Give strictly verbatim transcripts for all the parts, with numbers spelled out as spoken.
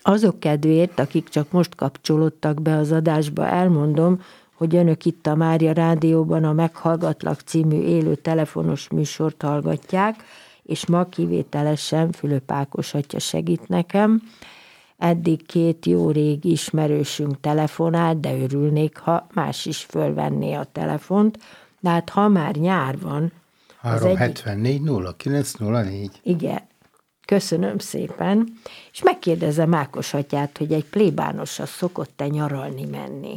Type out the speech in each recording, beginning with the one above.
Azok kedvéért, akik csak most kapcsolódtak be az adásba, elmondom, hogy önök itt a Mária Rádióban a Meghallgatlak című élő telefonos műsort hallgatják, és ma kivételesen Fülöp Ákos atya segít nekem. Eddig két jó régi ismerősünk telefonált, de örülnék, ha más is fölvenné a telefont. De hát ha már nyár van... három hetvennégy nulla kilenc nulla négy. Igen, köszönöm szépen. És megkérdezem Ákos atyát, hogy egy plébánosra szokott-e nyaralni menni?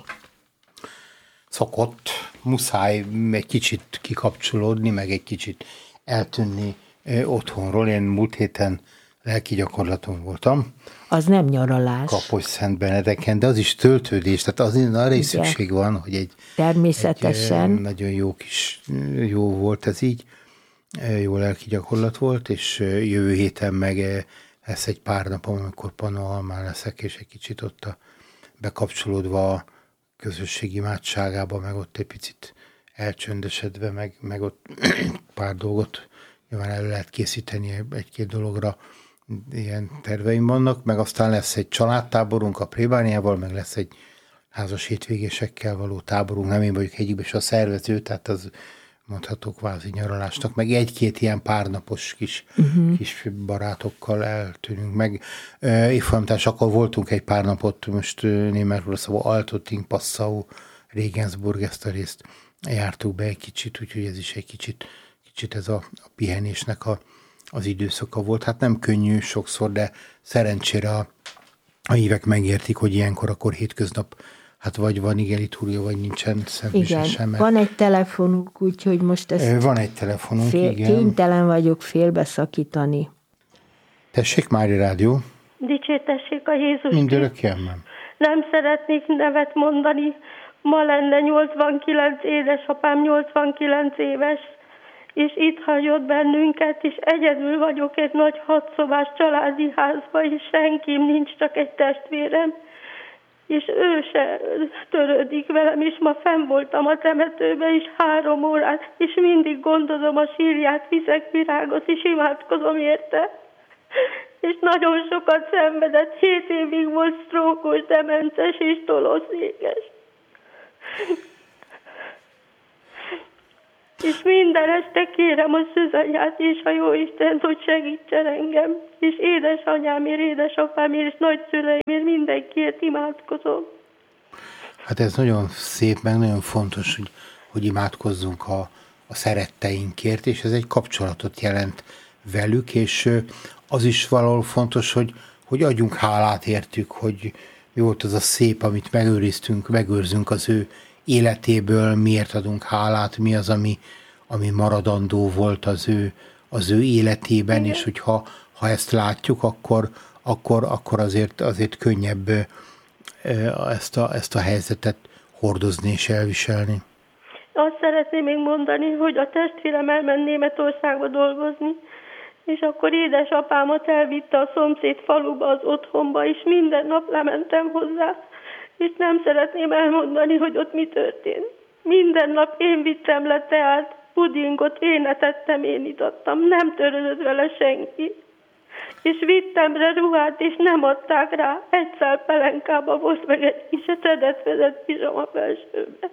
Szokott. Muszáj egy kicsit kikapcsolódni, meg egy kicsit eltűnni otthonról. Én múlt héten lelki gyakorlaton voltam. Az nem nyaralás. Kaposztszent Benedeken, de az is töltődés, tehát az, arra is szükség van, hogy egy, természetesen. egy nagyon jó kis, jó volt ez így, jó lelki gyakorlat volt, és jövő héten meg lesz egy pár napom, amikor Panohalmán leszek, és egy kicsit ott a, bekapcsolódva a közösség imádságába, meg ott egy picit elcsöndesedve, meg, meg ott pár dolgot nyilván elő lehet készíteni egy-két dologra, ilyen terveim vannak, meg aztán lesz egy családtáborunk a plébániával, meg lesz egy házas hétvégésekkel való táborunk, nem én vagyok egyikben is a szervező, tehát az mondható kvázi nyaralásnak, meg egy-két ilyen párnapos kis, uh-huh. kis barátokkal eltűnünk meg. Uh, Évfolyamtás, akkor voltunk egy pár napot, most uh, németül szóval Altötting, Passau, Regensburg, ezt a részt jártuk be egy kicsit, úgyhogy ez is egy kicsit, kicsit ez a, a pihenésnek a az időszaka volt. Hát nem könnyű sokszor, de szerencsére a, a hívek megértik, hogy ilyenkor akkor hétköznap, hát vagy van igen liturgia, vagy nincsen szentmise sem. Igen, van egy telefonunk, úgyhogy most ezt... Van egy telefonunk, fél, igen. Kénytelen vagyok félbeszakítani. Tessék, Mária Rádió. Dicsértessék a Jézus. Mindörökké, nem. Nem szeretnék nevet mondani. Ma lenne nyolcvankilenc, édesapám nyolcvankilenc éves, és itt hagyott bennünket, és egyedül vagyok egy nagy hatszobás családi házba, és senkim nincs, csak egy testvérem, és ő se törődik velem, és ma fenn voltam a temetőben is három órát, és mindig gondozom a sírját, viszek virágot, és imádkozom érte. És nagyon sokat szenvedett, hét évig volt sztrókos, demences és tolószékes. És minden este kérem a szűzanyját és a Jóistent, hogy segítsen engem. És édesanyámért, édesapámért és nagyszüleimért mindenkiért imádkozom. Hát ez nagyon szép, meg nagyon fontos, hogy, hogy imádkozzunk a, a szeretteinkért, és ez egy kapcsolatot jelent velük, és az is valahol fontos, hogy, hogy adjunk hálát értük, hogy mi volt az a szép, amit megőriztünk, megőrzünk az ő életéből, miért adunk hálát, mi az, ami, ami maradandó volt az ő, az ő életében, igen. És hogyha ha ezt látjuk, akkor, akkor, akkor azért, azért könnyebb ezt a, ezt a helyzetet hordozni és elviselni. Azt szeretném még mondani, hogy a testvérem elment Németországba dolgozni, és akkor édesapámat elvitte a szomszéd faluba, az otthonba, és minden nap lementem hozzá, és nem szeretném elmondani, hogy ott mi történt. Minden nap én vittem le teát, pudingot, én etettem, én itattam, nem törődött vele senki. És vittem rá ruhát, és nem adták rá. Egy szál pelenkába volt, meg egy kis szedett-vedett pizsama felsőbe.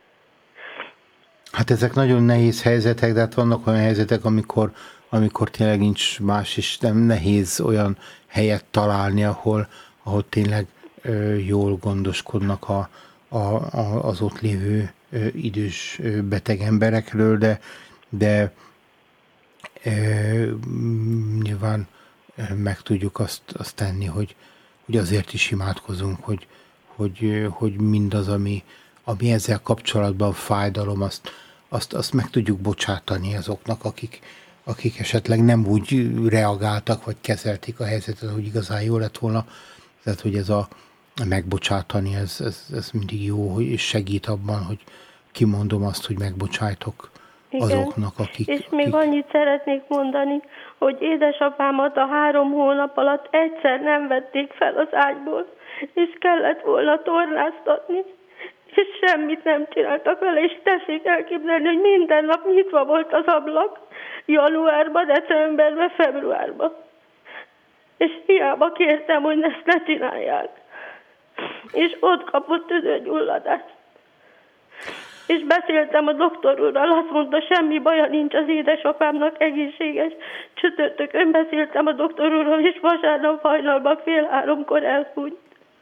Hát ezek nagyon nehéz helyzetek, de hát vannak olyan helyzetek, amikor, amikor tényleg nincs más, és nem nehéz olyan helyet találni, ahol, ahol tényleg ö, jól gondoskodnak a, a, a, az ott lévő ö, idős ö, beteg emberekről, de, de ö, nyilván ö, meg tudjuk azt, azt tenni, hogy, hogy azért is imádkozunk, hogy, hogy, hogy mindaz, ami, ami ezzel kapcsolatban fájdalom, azt, azt, azt meg tudjuk bocsátani azoknak, akik, akik esetleg nem úgy reagáltak, vagy kezelték a helyzetet, hogy igazán jó lett volna. Tehát, hogy ez a megbocsátani, ez, ez, ez mindig jó, és segít abban, hogy kimondom azt, hogy megbocsájtok azoknak, akik... És még akik... annyit szeretnék mondani, hogy édesapámat a három hónap alatt egyszer nem vették fel az ágyból, és kellett volna tornáztatni, és semmit nem csináltak vele, és tessék elképzelni, hogy minden nap nyitva volt az ablak, januárban, decemberben, februárban. és hiába kértem, hogy ezt ne csinálják. És ott kapott tüdőgyulladást. És beszéltem a doktor úrral, azt mondta, semmi baja nincs az édesapámnak, egészséges. Csütörtökön beszéltem a doktor úrral, és vasárnap hajnalban fél háromkor elhunyt.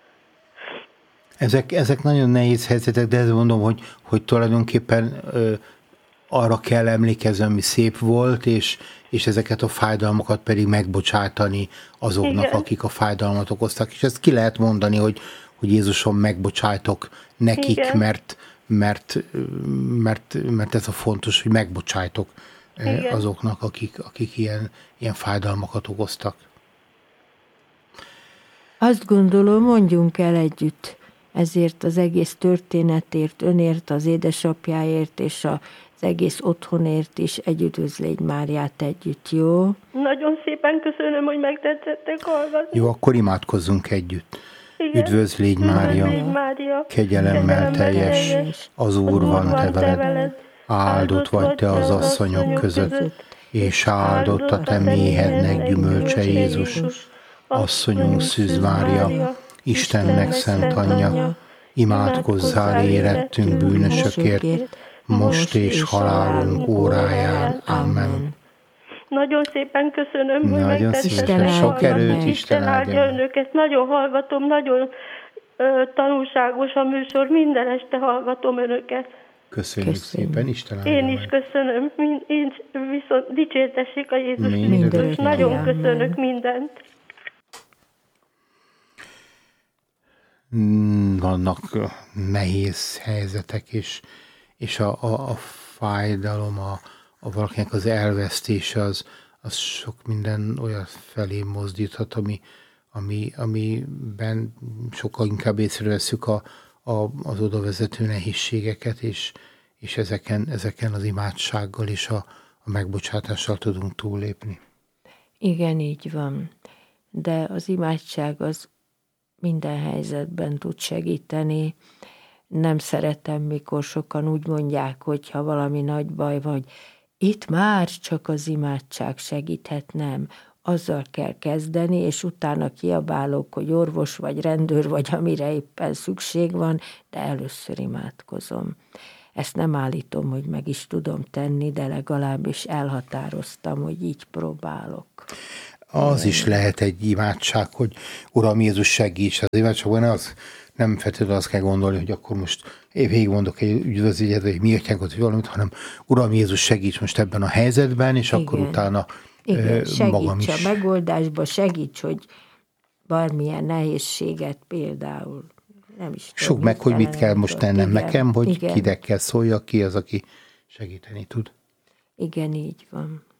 Ezek, ezek nagyon nehéz helyzetek, de ezt mondom, hogy, hogy tulajdonképpen ö, arra kell emlékezni, ami szép volt, és, és ezeket a fájdalmakat pedig megbocsátani azoknak, igen, akik a fájdalmat okoztak. És ezt ki lehet mondani, hogy, hogy Jézusom, megbocsájtok nekik, igen, mert, mert, mert, mert ez a fontos, hogy megbocsájtok, igen, azoknak, akik, akik ilyen, ilyen fájdalmakat okoztak. Azt gondolom, mondjunk el együtt ezért az egész történetért, önért, az édesapjáért és az egész otthonért is egy Üdvözlégy Máriát együtt, jó? Nagyon szépen köszönöm, hogy megtetszettek hallgatni. Jó, akkor imádkozzunk együtt. Igen. Üdvözlégy Mária, Üdvözlégy Mária, kegyelemmel teljes, teljes, az Úr van te veled, áldott vagy te az asszonyok között, és áldott a te méhednek gyümölcse Jézus. Asszonyunk Szűz Mária, Istennek szent anyja, imádkozzál érettünk bűnösökért, most és halálunk óráján. Amen. Nagyon szépen köszönöm, hogy megtettetek. Sok erőt, Isten áldja önöket. Nagyon hallgatom, nagyon ö, tanulságos a műsor, minden este hallgatom önöket. Köszönjük, köszönjük szépen, Isten áldja. Én is köszönöm, én viszont dicsértessék a Jézus Krisztus. Nagyon köszönök mindent. Vannak nehéz helyzetek, és, és a, a, a fájdalom, a, a valakinek az elvesztése, az, az sok minden olyan felé mozdíthat, ami, ami, amiben sokkal inkább észreveszünk a, a, az odavezető nehézségeket, és, és ezeken, ezeken az imádsággal és a, a megbocsátással tudunk túllépni. Igen, így van. De az imádság az minden helyzetben tud segíteni. Nem szeretem, mikor sokan úgy mondják, hogy ha valami nagy baj vagy, itt már csak az imádság segíthet, nem. Azzal kell kezdeni, és utána kiabálok, hogy orvos vagy rendőr vagy, amire éppen szükség van, de először imádkozom. Ezt nem állítom, hogy meg is tudom tenni, de legalábbis elhatároztam, hogy így próbálok. Az is lehet egy imádság, hogy Uram Jézus segíts. Az imádságban az nem feltétlenül azt kell gondolni, hogy akkor most én végigmondok egy üdvözlégyet, vagy mi atyánkot, vagy valamit, hanem Uram Jézus segíts most ebben a helyzetben, és igen, akkor utána igen, magam is. Segíts a megoldásba, segíts, hogy bármilyen nehézséget például nem is tudom. Sok meg, hogy mit kell most tennem nekem, hogy kinek kell szóljak, ki az, aki segíteni tud. Igen, így van.